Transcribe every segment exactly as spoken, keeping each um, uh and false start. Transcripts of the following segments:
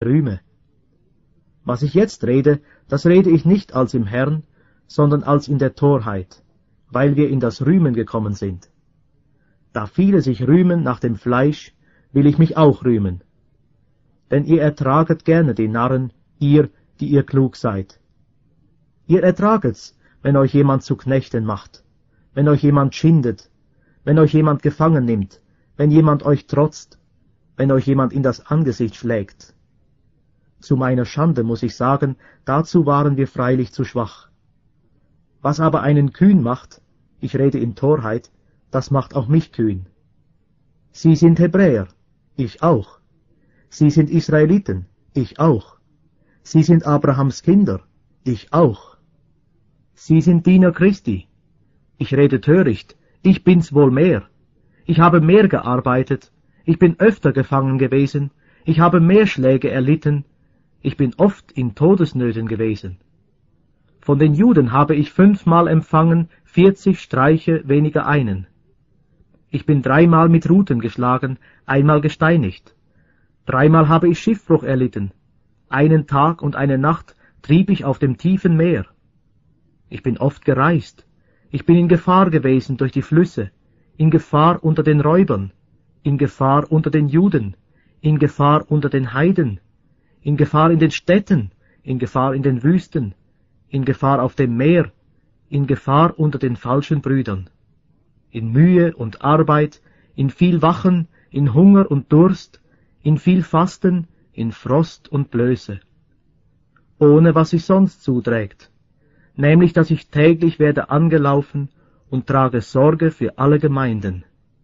rühme. Was ich jetzt rede, das rede ich nicht als im Herrn, sondern als in der Torheit, weil wir in das Rühmen gekommen sind. Da viele sich rühmen nach dem Fleisch, will ich mich auch rühmen. Denn ihr ertraget gerne die Narren, ihr, die ihr klug seid. Ihr ertraget's, wenn euch jemand zu Knechten macht, wenn euch jemand schindet, wenn euch jemand gefangen nimmt, wenn jemand euch trotzt, wenn euch jemand in das Angesicht schlägt. Zu meiner Schande muss ich sagen, dazu waren wir freilich zu schwach. Was aber einen kühn macht, ich rede in Torheit, das macht auch mich kühn. Sie sind Hebräer, ich auch. Sie sind Israeliten, ich auch. Sie sind Abrahams Kinder, ich auch. Sie sind Diener Christi. Ich rede töricht, ich bin's wohl mehr. Ich habe mehr gearbeitet, ich bin öfter gefangen gewesen, ich habe mehr Schläge erlitten, ich bin oft in Todesnöten gewesen. Von den Juden habe ich fünfmal empfangen, vierzig Streiche weniger einen. Ich bin dreimal mit Ruten geschlagen, einmal gesteinigt. Dreimal habe ich Schiffbruch erlitten. Einen Tag und eine Nacht trieb ich auf dem tiefen Meer. Ich bin oft gereist. Ich bin in Gefahr gewesen durch die Flüsse, in Gefahr unter den Räubern, in Gefahr unter den Juden, in Gefahr unter den Heiden, in Gefahr in den Städten, in Gefahr in den Wüsten, in Gefahr auf dem Meer, in Gefahr unter den falschen Brüdern, in Mühe und Arbeit, in viel Wachen, in Hunger und Durst, in viel Fasten, in Frost und Blöße, ohne was sich sonst zuträgt, nämlich dass ich täglich werde angelaufen und trage Sorge für alle Gemeinden.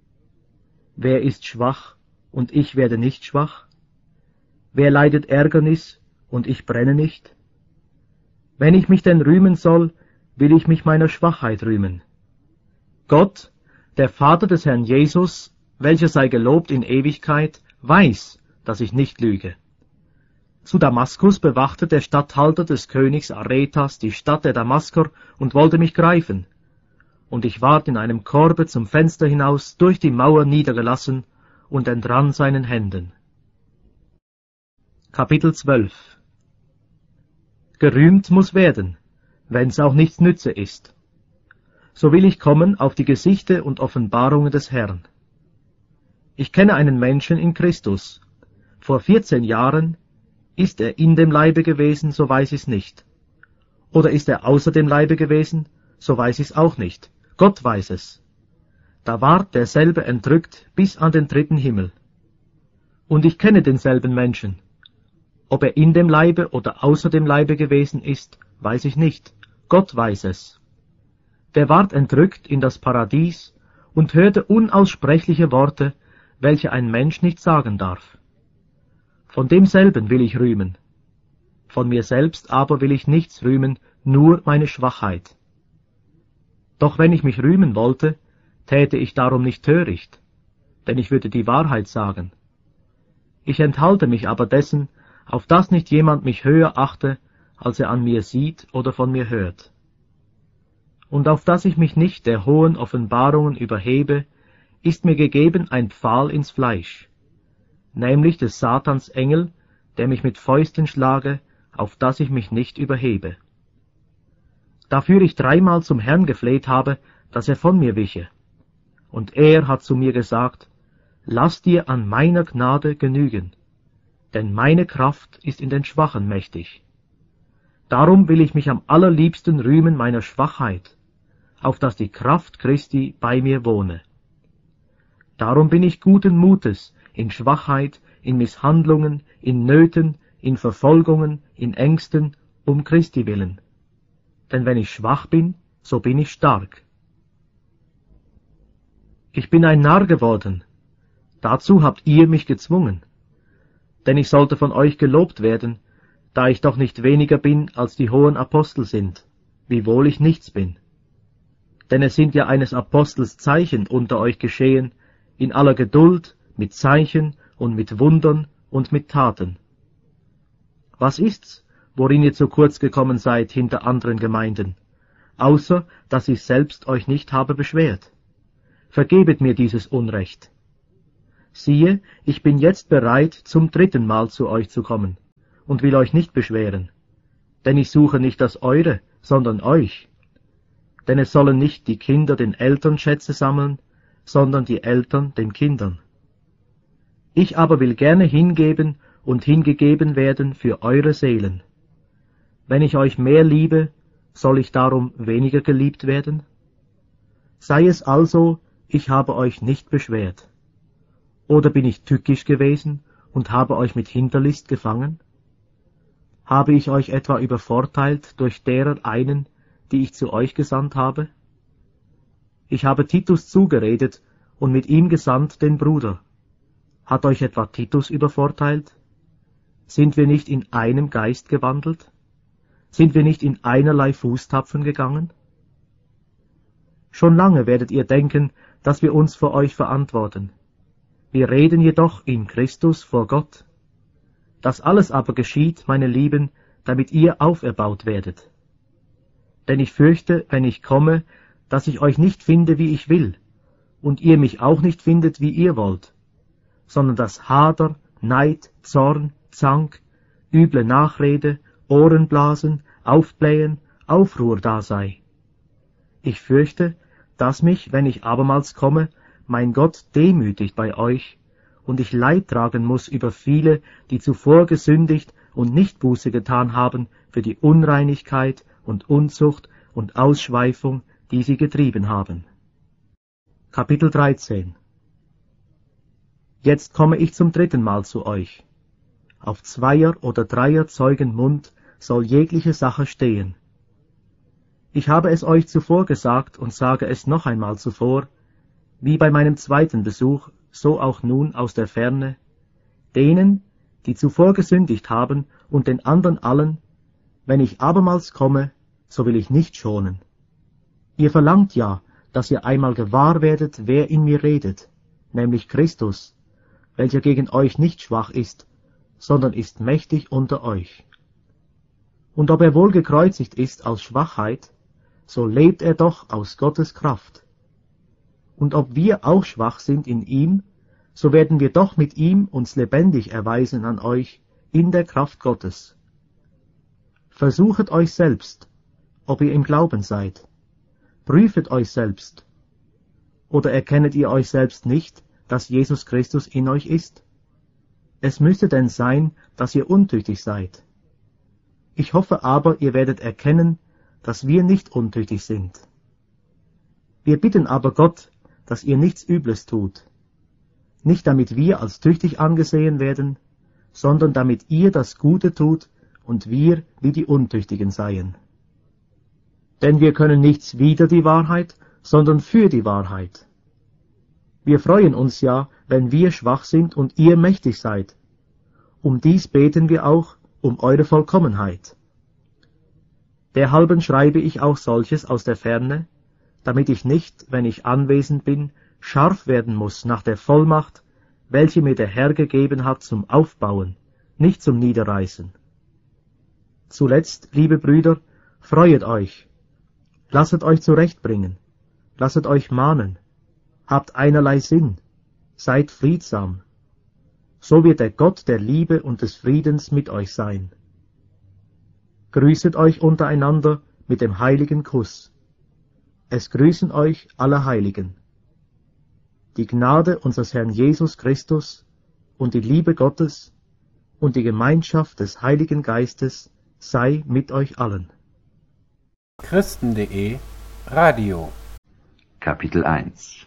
Wer ist schwach, und ich werde nicht schwach? Wer leidet Ärgernis, und ich brenne nicht? Wenn ich mich denn rühmen soll, will ich mich meiner Schwachheit rühmen. Gott, der Vater des Herrn Jesus, welcher sei gelobt in Ewigkeit, weiß, dass ich nicht lüge. Zu Damaskus bewachte der Statthalter des Königs Aretas die Stadt der Damasker und wollte mich greifen. Und ich ward in einem Korbe zum Fenster hinaus durch die Mauer niedergelassen und entrann seinen Händen. Kapitel zwölf. Gerühmt muß werden, wenn's auch nichts nütze ist. So will ich kommen auf die Gesichte und Offenbarungen des Herrn. Ich kenne einen Menschen in Christus. Vor vierzehn Jahren ist er in dem Leibe gewesen, so weiß ich's nicht. Oder ist er außer dem Leibe gewesen, so weiß ich's auch nicht. Gott weiß es. Da ward derselbe entrückt bis an den dritten Himmel. Und ich kenne denselben Menschen. Ob er in dem Leibe oder außer dem Leibe gewesen ist, weiß ich nicht. Gott weiß es. Der ward entrückt in das Paradies und hörte unaussprechliche Worte, welche ein Mensch nicht sagen darf. Von demselben will ich rühmen. Von mir selbst aber will ich nichts rühmen, nur meine Schwachheit. Doch wenn ich mich rühmen wollte, täte ich darum nicht töricht, denn ich würde die Wahrheit sagen. Ich enthalte mich aber dessen, auf dass nicht jemand mich höher achte, als er an mir sieht oder von mir hört. Und auf dass ich mich nicht der hohen Offenbarungen überhebe, ist mir gegeben ein Pfahl ins Fleisch, nämlich des Satans Engel, der mich mit Fäusten schlage, auf dass ich mich nicht überhebe. Dafür ich dreimal zum Herrn gefleht habe, dass er von mir wiche. Und er hat zu mir gesagt, lass dir an meiner Gnade genügen, denn meine Kraft ist in den Schwachen mächtig. Darum will ich mich am allerliebsten rühmen meiner Schwachheit, auf dass die Kraft Christi bei mir wohne. Darum bin ich guten Mutes, in Schwachheit, in Misshandlungen, in Nöten, in Verfolgungen, in Ängsten, um Christi willen. Denn wenn ich schwach bin, so bin ich stark. Ich bin ein Narr geworden, dazu habt ihr mich gezwungen. Denn ich sollte von euch gelobt werden, da ich doch nicht weniger bin, als die hohen Apostel sind, wiewohl ich nichts bin. Denn es sind ja eines Apostels Zeichen unter euch geschehen, in aller Geduld, mit Zeichen und mit Wundern und mit Taten. Was ist's, worin ihr zu kurz gekommen seid hinter anderen Gemeinden, außer dass ich selbst euch nicht habe beschwert? Vergebet mir dieses Unrecht. Siehe, ich bin jetzt bereit, zum dritten Mal zu euch zu kommen, und will euch nicht beschweren. Denn ich suche nicht das Eure, sondern euch. Denn es sollen nicht die Kinder den Eltern Schätze sammeln, sondern die Eltern den Kindern. Ich aber will gerne hingeben und hingegeben werden für eure Seelen. Wenn ich euch mehr liebe, soll ich darum weniger geliebt werden? Sei es also, ich habe euch nicht beschwert. Oder bin ich tückisch gewesen und habe euch mit Hinterlist gefangen? Habe ich euch etwa übervorteilt durch derer einen, die ich zu euch gesandt habe? Ich habe Titus zugeredet und mit ihm gesandt den Bruder. Hat euch etwa Titus übervorteilt? Sind wir nicht in einem Geist gewandelt? Sind wir nicht in einerlei Fußtapfen gegangen? Schon lange werdet ihr denken, dass wir uns vor euch verantworten. Wir reden jedoch in Christus vor Gott. Das alles aber geschieht, meine Lieben, damit ihr auferbaut werdet. Denn ich fürchte, wenn ich komme, dass ich euch nicht finde, wie ich will, und ihr mich auch nicht findet, wie ihr wollt, sondern dass Hader, Neid, Zorn, Zank, üble Nachrede, Ohrenblasen, Aufblähen, Aufruhr da sei. Ich fürchte, dass mich, wenn ich abermals komme, mein Gott demütigt bei euch, und ich Leid tragen muß über viele, die zuvor gesündigt und nicht Buße getan haben für die Unreinigkeit und Unzucht und Ausschweifung, die sie getrieben haben. Kapitel dreizehn. Jetzt komme ich zum dritten Mal zu euch. Auf Zweier oder Dreier Zeugen Mund soll jegliche Sache stehen. Ich habe es euch zuvor gesagt und sage es noch einmal zuvor, wie bei meinem zweiten Besuch, so auch nun aus der Ferne, denen, die zuvor gesündigt haben, und den anderen allen, wenn ich abermals komme, so will ich nicht schonen. Ihr verlangt ja, dass ihr einmal gewahr werdet, wer in mir redet, nämlich Christus, welcher gegen euch nicht schwach ist, sondern ist mächtig unter euch. Und ob er wohl gekreuzigt ist aus Schwachheit, so lebt er doch aus Gottes Kraft. Und ob wir auch schwach sind in ihm, so werden wir doch mit ihm uns lebendig erweisen an euch in der Kraft Gottes. Versuchet euch selbst, ob ihr im Glauben seid. Prüfet euch selbst. Oder erkennet ihr euch selbst nicht, dass Jesus Christus in euch ist? Es müsste denn sein, dass ihr untüchtig seid. Ich hoffe aber, ihr werdet erkennen, dass wir nicht untüchtig sind. Wir bitten aber Gott, dass ihr nichts Übles tut, nicht damit wir als tüchtig angesehen werden, sondern damit ihr das Gute tut und wir wie die Untüchtigen seien. Denn wir können nichts wider die Wahrheit, sondern für die Wahrheit. Wir freuen uns ja, wenn wir schwach sind und ihr mächtig seid. Um dies beten wir auch, um eure Vollkommenheit. Derhalben schreibe ich auch solches aus der Ferne, damit ich nicht, wenn ich anwesend bin, scharf werden muss nach der Vollmacht, welche mir der Herr gegeben hat zum Aufbauen, nicht zum Niederreißen. Zuletzt, liebe Brüder, freuet euch, lasset euch zurechtbringen, lasset euch mahnen, habt einerlei Sinn, seid friedsam. So wird der Gott der Liebe und des Friedens mit euch sein. Grüßet euch untereinander mit dem heiligen Kuss. Es grüßen euch alle Heiligen. Die Gnade unseres Herrn Jesus Christus und die Liebe Gottes und die Gemeinschaft des Heiligen Geistes sei mit euch allen. Christen.de Radio Kapitel eins.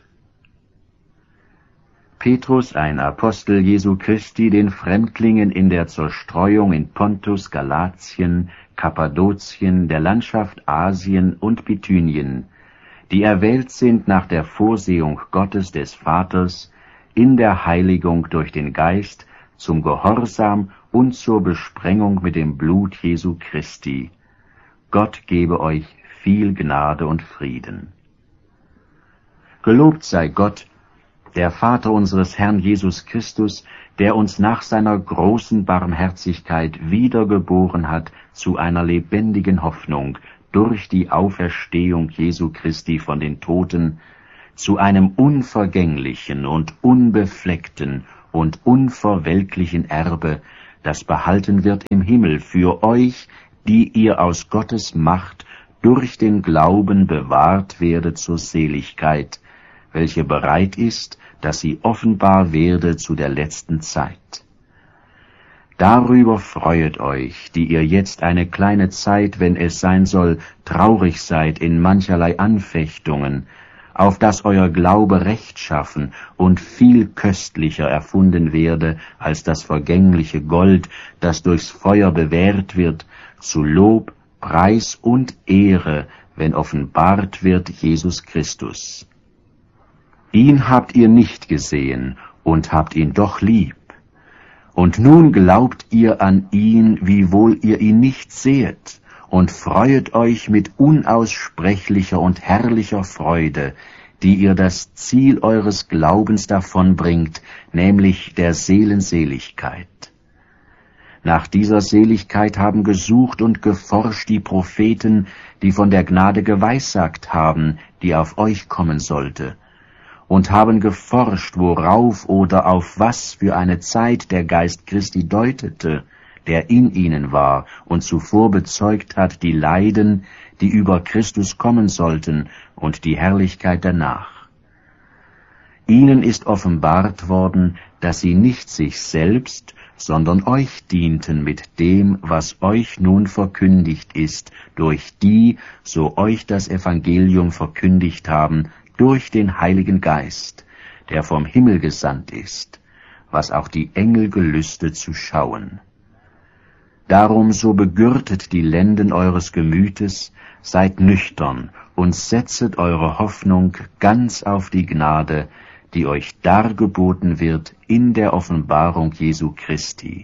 Petrus, ein Apostel Jesu Christi, den Fremdlingen in der Zerstreuung in Pontus, Galatien, Kappadokien, der Landschaft Asien und Bithynien, die erwählt sind nach der Vorsehung Gottes des Vaters, in der Heiligung durch den Geist, zum Gehorsam und zur Besprengung mit dem Blut Jesu Christi. Gott gebe euch viel Gnade und Frieden. Gelobt sei Gott, der Vater unseres Herrn Jesus Christus, der uns nach seiner großen Barmherzigkeit wiedergeboren hat zu einer lebendigen Hoffnung durch die Auferstehung Jesu Christi von den Toten, zu einem unvergänglichen und unbefleckten und unverwelklichen Erbe, das behalten wird im Himmel für euch, die ihr aus Gottes Macht durch den Glauben bewahrt werdet zur Seligkeit, welche bereit ist, dass sie offenbar werde zu der letzten Zeit. Darüber freuet euch, die ihr jetzt eine kleine Zeit, wenn es sein soll, traurig seid in mancherlei Anfechtungen, auf dass euer Glaube rechtschaffen und viel köstlicher erfunden werde als das vergängliche Gold, das durchs Feuer bewährt wird, zu Lob, Preis und Ehre, wenn offenbart wird Jesus Christus. Ihn habt ihr nicht gesehen und habt ihn doch lieb. Und nun glaubt ihr an ihn, wiewohl ihr ihn nicht sehet, und freuet euch mit unaussprechlicher und herrlicher Freude, die ihr das Ziel eures Glaubens davonbringt, nämlich der Seelenseligkeit. Nach dieser Seligkeit haben gesucht und geforscht die Propheten, die von der Gnade geweissagt haben, die auf euch kommen sollte, und haben geforscht, worauf oder auf was für eine Zeit der Geist Christi deutete, der in ihnen war und zuvor bezeugt hat die Leiden, die über Christus kommen sollten, und die Herrlichkeit danach. Ihnen ist offenbart worden, dass sie nicht sich selbst, sondern euch dienten mit dem, was euch nun verkündigt ist, durch die, so euch das Evangelium verkündigt haben, durch den Heiligen Geist, der vom Himmel gesandt ist, was auch die Engel gelüstet zu schauen. Darum so begürtet die Lenden eures Gemütes, seid nüchtern und setzet eure Hoffnung ganz auf die Gnade, die euch dargeboten wird in der Offenbarung Jesu Christi.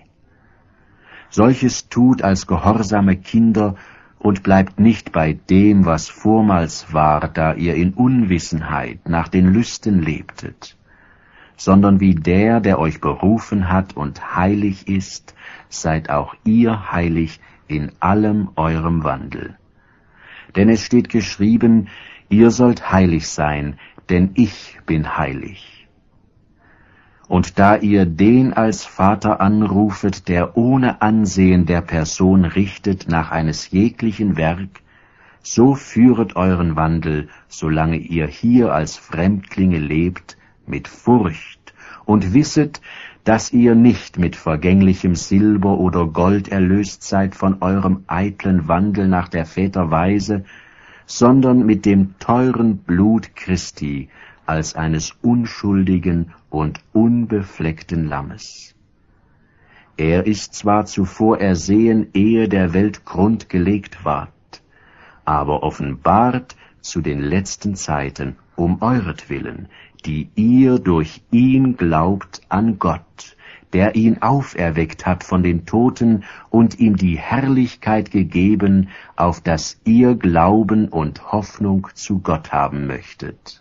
Solches tut als gehorsame Kinder und bleibt nicht bei dem, was vormals war, da ihr in Unwissenheit nach den Lüsten lebtet, sondern wie der, der euch berufen hat und heilig ist, seid auch ihr heilig in allem eurem Wandel. Denn es steht geschrieben, ihr sollt heilig sein, denn ich bin heilig. Und da ihr den als Vater anrufet, der ohne Ansehen der Person richtet nach eines jeglichen Werk, so führet euren Wandel, solange ihr hier als Fremdlinge lebt, mit Furcht, und wisset, dass ihr nicht mit vergänglichem Silber oder Gold erlöst seid von eurem eitlen Wandel nach der Väter Weise, sondern mit dem teuren Blut Christi, als eines unschuldigen und unbefleckten Lammes. Er ist zwar zuvor ersehen, ehe der Welt Grund gelegt ward, aber offenbart zu den letzten Zeiten um euretwillen, die ihr durch ihn glaubt an Gott, der ihn auferweckt hat von den Toten und ihm die Herrlichkeit gegeben, auf dass ihr Glauben und Hoffnung zu Gott haben möchtet.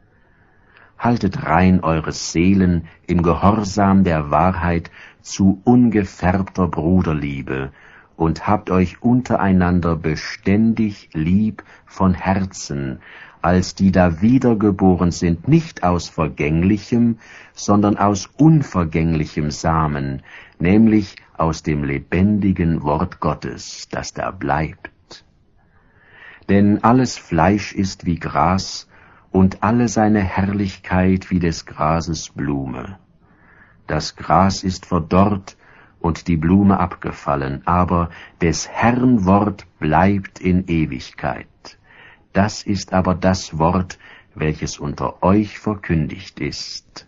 Haltet rein eure Seelen im Gehorsam der Wahrheit zu ungefärbter Bruderliebe und habt euch untereinander beständig lieb von Herzen, als die da wiedergeboren sind, nicht aus vergänglichem, sondern aus unvergänglichem Samen, nämlich aus dem lebendigen Wort Gottes, das da bleibt. Denn alles Fleisch ist wie Gras, und alle seine Herrlichkeit wie des Grases Blume. Das Gras ist verdorrt und die Blume abgefallen, aber des Herrn Wort bleibt in Ewigkeit. Das ist aber das Wort, welches unter euch verkündigt ist.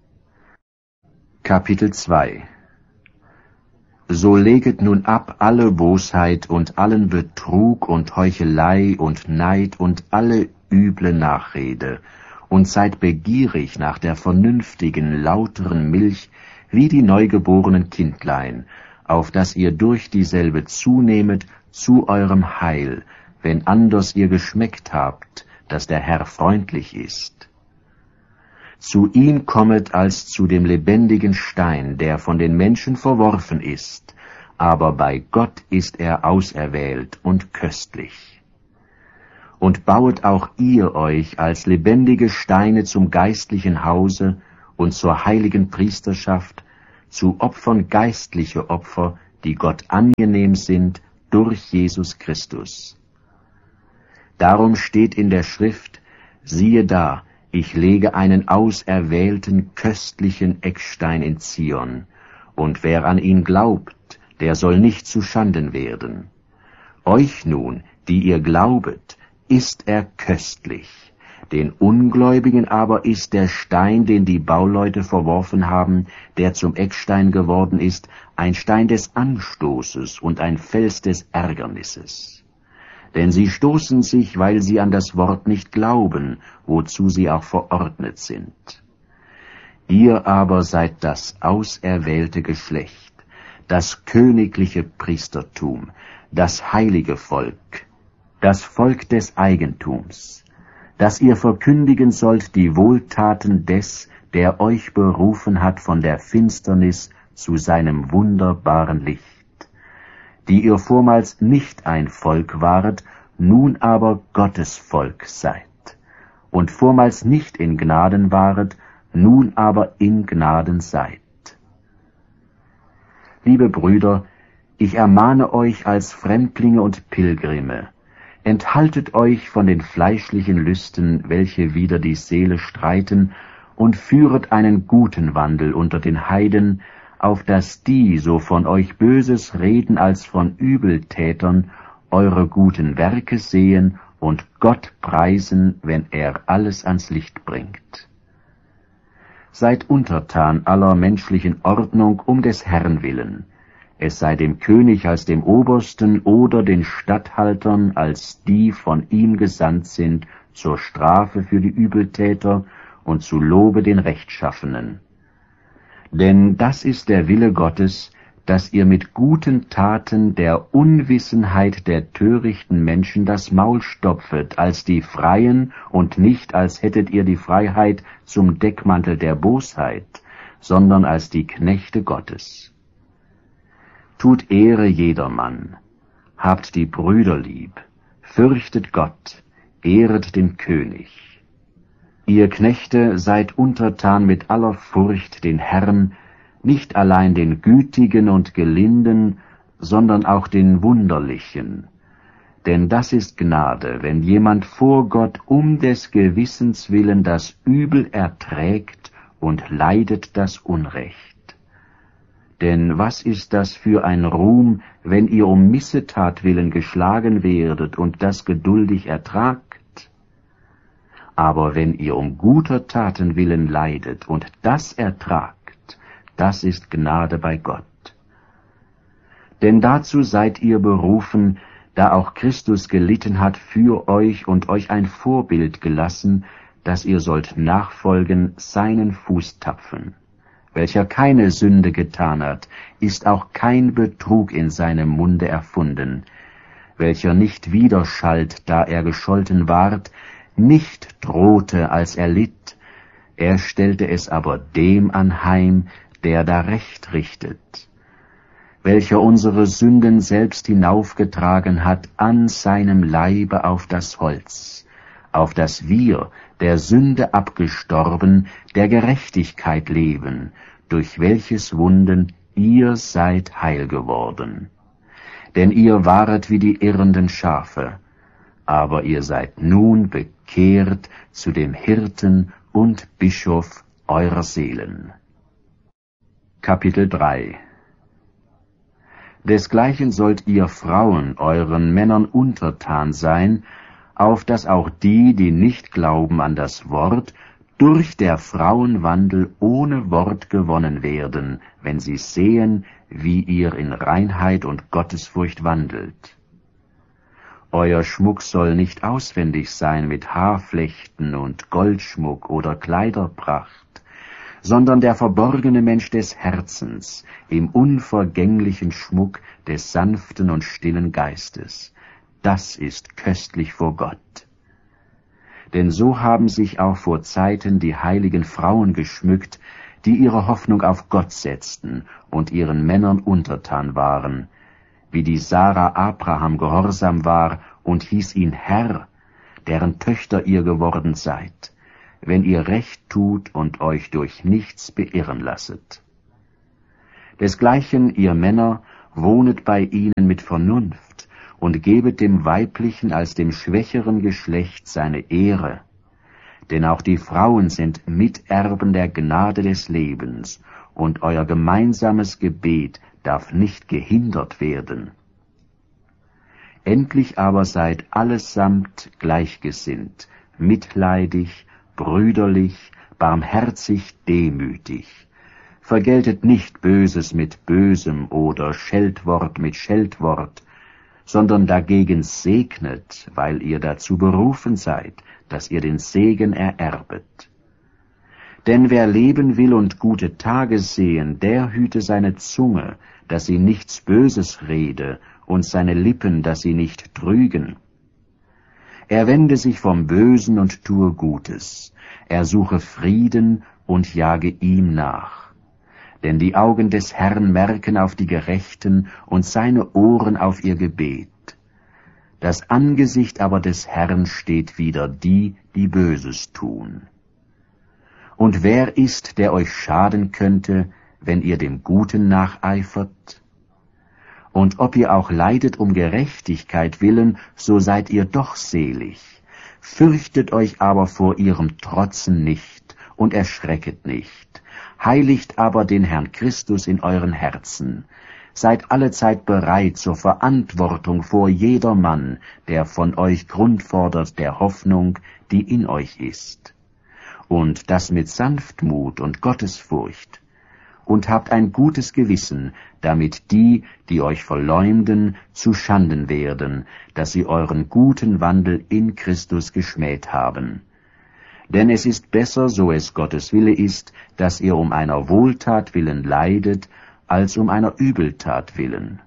Kapitel zwei. So leget nun ab alle Bosheit und allen Betrug und Heuchelei und Neid und alle üble Nachrede, und seid begierig nach der vernünftigen, lauteren Milch, wie die neugeborenen Kindlein, auf dass ihr durch dieselbe zunehmet zu eurem Heil, wenn anders ihr geschmeckt habt, dass der Herr freundlich ist. Zu ihm kommet als zu dem lebendigen Stein, der von den Menschen verworfen ist, aber bei Gott ist er auserwählt und köstlich. Und bauet auch ihr euch als lebendige Steine zum geistlichen Hause und zur heiligen Priesterschaft, zu Opfern geistliche Opfer, die Gott angenehm sind, durch Jesus Christus. Darum steht in der Schrift, siehe da, ich lege einen auserwählten, köstlichen Eckstein in Zion, und wer an ihn glaubt, der soll nicht zu Schanden werden. Euch nun, die ihr glaubet, ist er köstlich. Den Ungläubigen aber ist der Stein, den die Bauleute verworfen haben, der zum Eckstein geworden ist, ein Stein des Anstoßes und ein Fels des Ärgernisses. Denn sie stoßen sich, weil sie an das Wort nicht glauben, wozu sie auch verordnet sind. Ihr aber seid das auserwählte Geschlecht, das königliche Priestertum, das heilige Volk, das Volk des Eigentums, dass ihr verkündigen sollt die Wohltaten des, der euch berufen hat von der Finsternis zu seinem wunderbaren Licht, die ihr vormals nicht ein Volk waret, nun aber Gottes Volk seid, und vormals nicht in Gnaden waret, nun aber in Gnaden seid. Liebe Brüder, ich ermahne euch als Fremdlinge und Pilgrime, enthaltet euch von den fleischlichen Lüsten, welche wider die Seele streiten, und führet einen guten Wandel unter den Heiden, auf dass die, so von euch Böses reden als von Übeltätern, eure guten Werke sehen und Gott preisen, wenn er alles ans Licht bringt. Seid untertan aller menschlichen Ordnung um des Herrn willen, es sei dem König als dem Obersten oder den Statthaltern als die von ihm gesandt sind zur Strafe für die Übeltäter und zu Lobe den Rechtschaffenen. Denn das ist der Wille Gottes, dass ihr mit guten Taten der Unwissenheit der törichten Menschen das Maul stopfet, als die Freien und nicht als hättet ihr die Freiheit zum Deckmantel der Bosheit, sondern als die Knechte Gottes. Tut Ehre jedermann, habt die Brüder lieb, fürchtet Gott, ehret den König. Ihr Knechte seid untertan mit aller Furcht den Herrn, nicht allein den Gütigen und Gelinden, sondern auch den Wunderlichen. Denn das ist Gnade, wenn jemand vor Gott um des Gewissens willen das Übel erträgt und leidet das Unrecht. Denn was ist das für ein Ruhm, wenn ihr um Missetat willen geschlagen werdet und das geduldig ertragt? Aber wenn ihr um guter Taten willen leidet und das ertragt, das ist Gnade bei Gott. Denn dazu seid ihr berufen, da auch Christus gelitten hat für euch und euch ein Vorbild gelassen, dass ihr sollt nachfolgen seinen Fußtapfen. Welcher keine Sünde getan hat, ist auch kein Betrug in seinem Munde erfunden, welcher nicht widerschallt, da er gescholten ward, nicht drohte, als er litt, er stellte es aber dem anheim, der da Recht richtet, welcher unsere Sünden selbst hinaufgetragen hat an seinem Leibe auf das Holz, auf das wir, der Sünde abgestorben, der Gerechtigkeit leben, durch welches Wunden ihr seid heil geworden. Denn ihr waret wie die irrenden Schafe, aber ihr seid nun bekehrt zu dem Hirten und Bischof eurer Seelen. Kapitel drei. Desgleichen sollt ihr Frauen euren Männern untertan sein, auf dass auch die, die nicht glauben an das Wort, durch der Frauenwandel ohne Wort gewonnen werden, wenn sie sehen, wie ihr in Reinheit und Gottesfurcht wandelt. Euer Schmuck soll nicht auswendig sein mit Haarflechten und Goldschmuck oder Kleiderpracht, sondern der verborgene Mensch des Herzens im unvergänglichen Schmuck des sanften und stillen Geistes. Das ist köstlich vor Gott. Denn so haben sich auch vor Zeiten die heiligen Frauen geschmückt, die ihre Hoffnung auf Gott setzten und ihren Männern untertan waren, wie die Sarah Abraham gehorsam war und hieß ihn Herr, deren Töchter ihr geworden seid, wenn ihr Recht tut und euch durch nichts beirren lasset. Desgleichen, ihr Männer, wohnet bei ihnen mit Vernunft und gebet dem weiblichen als dem schwächeren Geschlecht seine Ehre. Denn auch die Frauen sind Miterben der Gnade des Lebens, und euer gemeinsames Gebet darf nicht gehindert werden. Endlich aber seid allesamt gleichgesinnt, mitleidig, brüderlich, barmherzig, demütig. Vergeltet nicht Böses mit Bösem oder Scheltwort mit Scheltwort, sondern dagegen segnet, weil ihr dazu berufen seid, dass ihr den Segen ererbet. Denn wer leben will und gute Tage sehen, der hüte seine Zunge, dass sie nichts Böses rede, und seine Lippen, dass sie nicht trügen. Er wende sich vom Bösen und tue Gutes, er suche Frieden und jage ihm nach. Denn die Augen des Herrn merken auf die Gerechten und seine Ohren auf ihr Gebet. Das Angesicht aber des Herrn steht wider die, die Böses tun. Und wer ist, der euch schaden könnte, wenn ihr dem Guten nacheifert? Und ob ihr auch leidet um Gerechtigkeit willen, so seid ihr doch selig. Fürchtet euch aber vor ihrem Trotzen nicht und erschrecket nicht. Heiligt aber den Herrn Christus in euren Herzen. Seid allezeit bereit zur Verantwortung vor jedermann, der von euch Grund fordert der Hoffnung, die in euch ist. Und das mit Sanftmut und Gottesfurcht. Und habt ein gutes Gewissen, damit die, die euch verleumden, zu Schanden werden, dass sie euren guten Wandel in Christus geschmäht haben. Denn es ist besser, so es Gottes Wille ist, dass ihr um einer Wohltat willen leidet, als um einer Übeltat willen.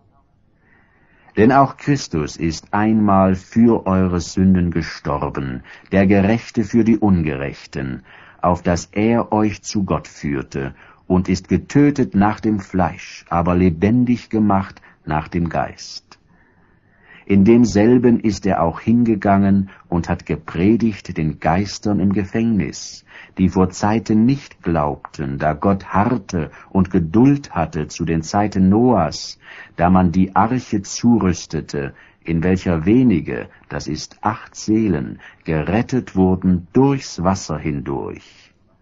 Denn auch Christus ist einmal für eure Sünden gestorben, der Gerechte für die Ungerechten, auf dass er euch zu Gott führte, und ist getötet nach dem Fleisch, aber lebendig gemacht nach dem Geist. In demselben ist er auch hingegangen und hat gepredigt den Geistern im Gefängnis, die vor Zeiten nicht glaubten, da Gott harrte und Geduld hatte zu den Zeiten Noahs, da man die Arche zurüstete, in welcher wenige, das ist acht Seelen, gerettet wurden durchs Wasser hindurch.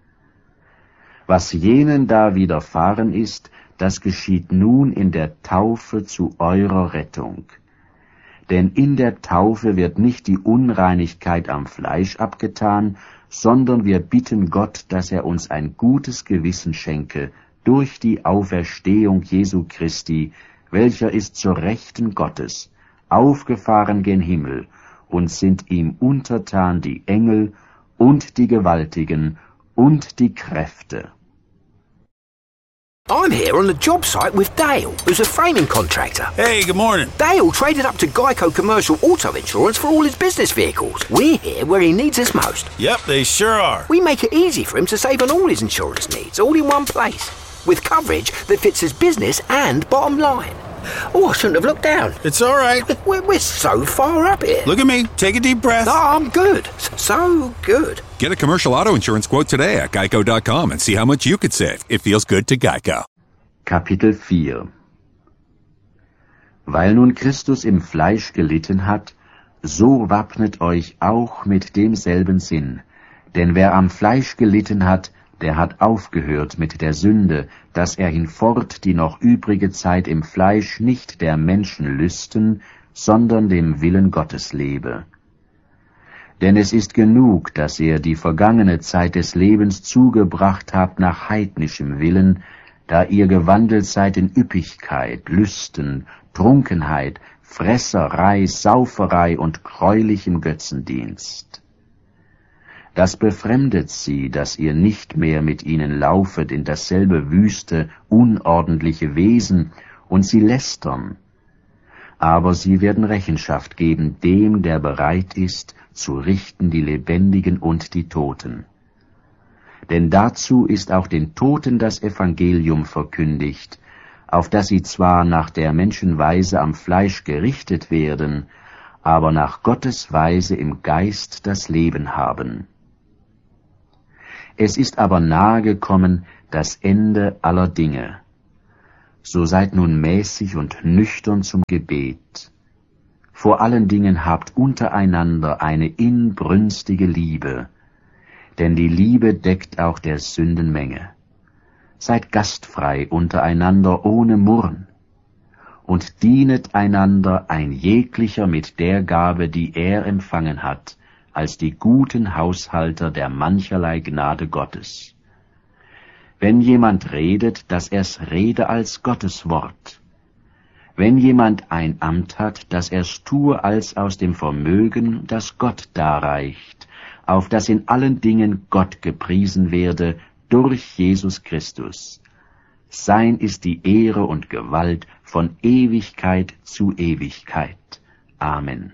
Was jenen da widerfahren ist, das geschieht nun in der Taufe zu eurer Rettung. Denn in der Taufe wird nicht die Unreinigkeit am Fleisch abgetan, sondern wir bitten Gott, dass er uns ein gutes Gewissen schenke durch die Auferstehung Jesu Christi, welcher ist zur Rechten Gottes, aufgefahren gen Himmel, und sind ihm untertan die Engel und die Gewaltigen und die Kräfte. I'm here on the job site with Dale, who's a framing contractor. Hey, good morning. Dale traded up to Geico Commercial Auto Insurance for all his business vehicles. We're here where he needs us most. Yep, they sure are. We make it easy for him to save on all his insurance needs, all in one place, with coverage that fits his business and bottom line. Oh, I shouldn't have looked down. It's all right. We're, we're so far up here. Look at me. Take a deep breath. No, I'm good. So good. Get a commercial auto insurance quote today at geico dot com and see how much you could save. It feels good to Geico. Kapitel vier. Weil nun Christus im Fleisch gelitten hat, so wappnet euch auch mit demselben Sinn. Denn wer am Fleisch gelitten hat, der hat aufgehört mit der Sünde, dass er hinfort die noch übrige Zeit im Fleisch nicht der Menschen lüsten, sondern dem Willen Gottes lebe. Denn es ist genug, dass ihr die vergangene Zeit des Lebens zugebracht habt nach heidnischem Willen, da ihr gewandelt seid in Üppigkeit, Lüsten, Trunkenheit, Fresserei, Sauferei und greulichem Götzendienst. Das befremdet sie, dass ihr nicht mehr mit ihnen laufet in dasselbe wüste, unordentliche Wesen, und sie lästern. Aber sie werden Rechenschaft geben dem, der bereit ist, zu richten die Lebendigen und die Toten. Denn dazu ist auch den Toten das Evangelium verkündigt, auf dass sie zwar nach der Menschenweise am Fleisch gerichtet werden, aber nach Gottes Weise im Geist das Leben haben. Es ist aber nahe gekommen das Ende aller Dinge. So seid nun mäßig und nüchtern zum Gebet. Vor allen Dingen habt untereinander eine inbrünstige Liebe, denn die Liebe deckt auch der Sünden Menge. Seid gastfrei untereinander ohne Murren und dienet einander ein jeglicher mit der Gabe, die er empfangen hat, als die guten Haushalter der mancherlei Gnade Gottes. Wenn jemand redet, dass er's rede als Gottes Wort. Wenn jemand ein Amt hat, dass er's tue als aus dem Vermögen, das Gott darreicht, auf dass in allen Dingen Gott gepriesen werde durch Jesus Christus. Sein ist die Ehre und Gewalt von Ewigkeit zu Ewigkeit. Amen.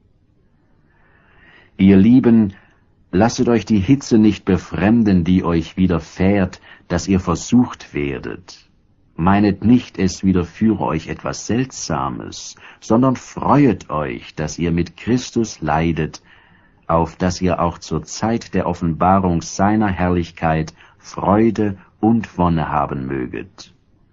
Ihr Lieben, lasset euch die Hitze nicht befremden, die euch widerfährt, dass ihr versucht werdet. Meinet nicht, es widerführe euch etwas Seltsames, sondern freuet euch, dass ihr mit Christus leidet, auf dass ihr auch zur Zeit der Offenbarung seiner Herrlichkeit Freude und Wonne haben möget.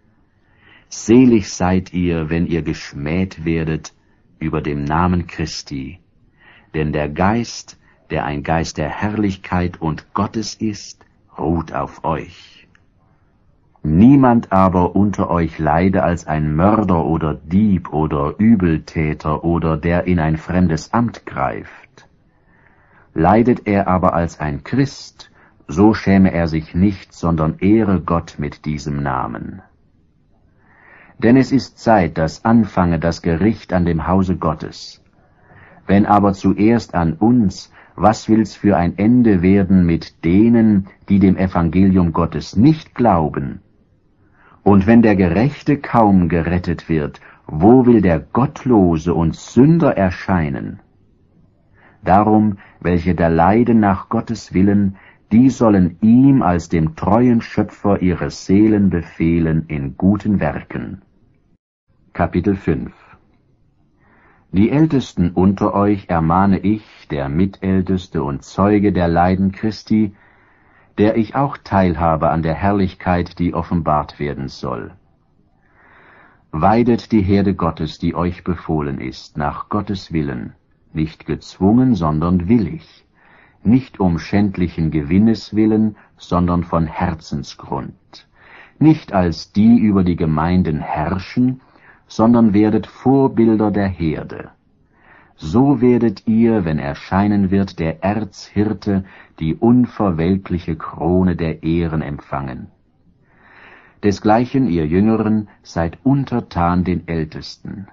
Selig seid ihr, wenn ihr geschmäht werdet über dem Namen Christi, denn der Geist, der ein Geist der Herrlichkeit und Gottes ist, ruht auf euch. Niemand aber unter euch leide als ein Mörder oder Dieb oder Übeltäter oder der in ein fremdes Amt greift. Leidet er aber als ein Christ, so schäme er sich nicht, sondern ehre Gott mit diesem Namen. Denn es ist Zeit, dass anfange das Gericht an dem Hause Gottes. Wenn aber zuerst an uns, was will's für ein Ende werden mit denen, die dem Evangelium Gottes nicht glauben? Und wenn der Gerechte kaum gerettet wird, wo will der Gottlose und Sünder erscheinen? Darum, welche da leiden nach Gottes Willen, die sollen ihm als dem treuen Schöpfer ihre Seelen befehlen in guten Werken. Kapitel fünf. Die Ältesten unter euch ermahne ich, der Mitälteste und Zeuge der Leiden Christi, der ich auch teilhabe an der Herrlichkeit, die offenbart werden soll. Weidet die Herde Gottes, die euch befohlen ist, nach Gottes Willen, nicht gezwungen, sondern willig, nicht um schändlichen Gewinnes willen, sondern von Herzensgrund, nicht als die über die Gemeinden herrschen, sondern werdet Vorbilder der Herde. So werdet ihr, wenn erscheinen wird der Erzhirte, die unverwelkliche Krone der Ehren empfangen. Desgleichen, ihr Jüngeren, seid untertan den Ältesten.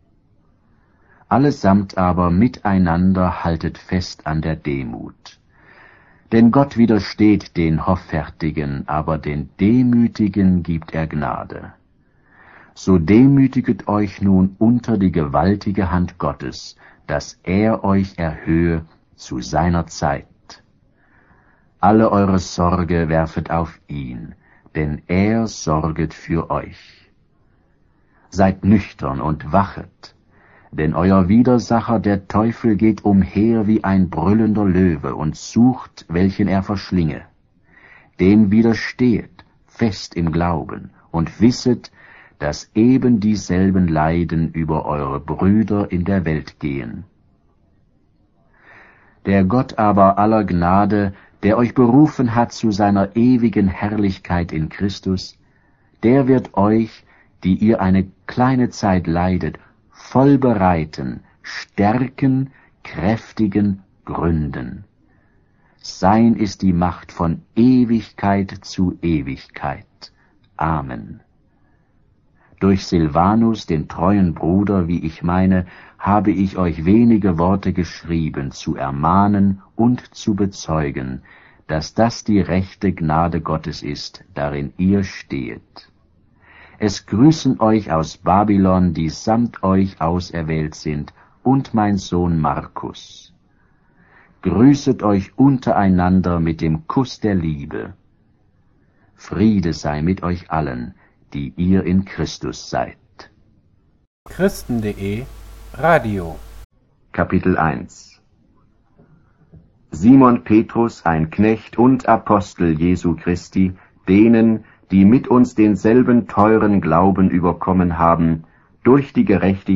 Allesamt aber miteinander haltet fest an der Demut. Denn Gott widersteht den Hoffärtigen, aber den Demütigen gibt er Gnade. So demütiget euch nun unter die gewaltige Hand Gottes, dass er euch erhöhe zu seiner Zeit. Alle eure Sorge werfet auf ihn, denn er sorget für euch. Seid nüchtern und wachet, denn euer Widersacher der Teufel geht umher wie ein brüllender Löwe und sucht, welchen er verschlinge. Dem widerstehet, fest im Glauben, und wisset, dass eben dieselben Leiden über eure Brüder in der Welt gehen. Der Gott aber aller Gnade, der euch berufen hat zu seiner ewigen Herrlichkeit in Christus, der wird euch, die ihr eine kleine Zeit leidet, voll bereiten, stärken, kräftigen, gründen. Sein ist die Macht von Ewigkeit zu Ewigkeit. Amen. Durch Silvanus, den treuen Bruder, wie ich meine, habe ich euch wenige Worte geschrieben, zu ermahnen und zu bezeugen, dass das die rechte Gnade Gottes ist, darin ihr stehet. Es grüßen euch aus Babylon, die samt euch auserwählt sind, und mein Sohn Markus. Grüßet euch untereinander mit dem Kuss der Liebe. Friede sei mit euch allen, die ihr in Christus seid. Christen.de Radio Kapitel eins. Simon Petrus, ein Knecht und Apostel Jesu Christi, denen, die mit uns denselben teuren Glauben überkommen haben, durch die Gerechtigkeit